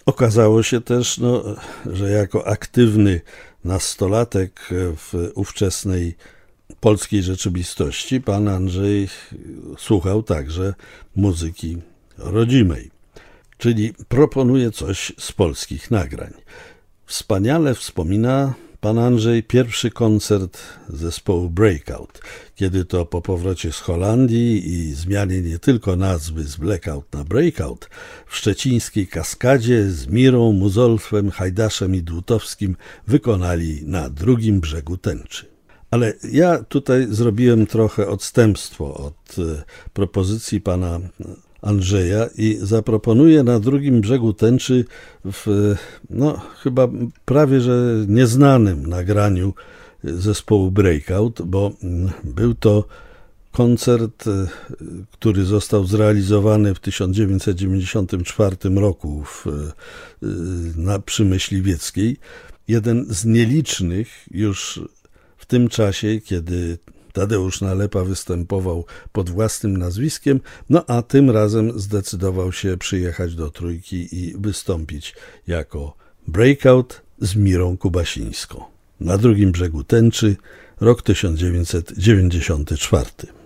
Okazało się też, że jako aktywny nastolatek w ówczesnej polskiej rzeczywistości pan Andrzej słuchał także muzyki rodzimej, czyli proponuje coś z polskich nagrań. Wspaniale wspomina pan Andrzej pierwszy koncert zespołu Breakout, kiedy to po powrocie z Holandii i zmianie nie tylko nazwy z Blackout na Breakout, w szczecińskiej Kaskadzie z Mirą, Muzolfem, Hajdaszem i Dłutowskim wykonali Na drugim brzegu tęczy. Ale ja tutaj zrobiłem trochę odstępstwo od propozycji pana Andrzeja i zaproponuję Na drugim brzegu tęczy w chyba prawie że nieznanym nagraniu zespołu Breakout, bo był to koncert, który został zrealizowany w 1994 roku przy Myśliwieckiej. Jeden z nielicznych już w tym czasie, kiedy Tadeusz Nalepa występował pod własnym nazwiskiem, a tym razem zdecydował się przyjechać do Trójki i wystąpić jako Breakout z Mirą Kubasińską. Na drugim brzegu tęczy, rok 1994.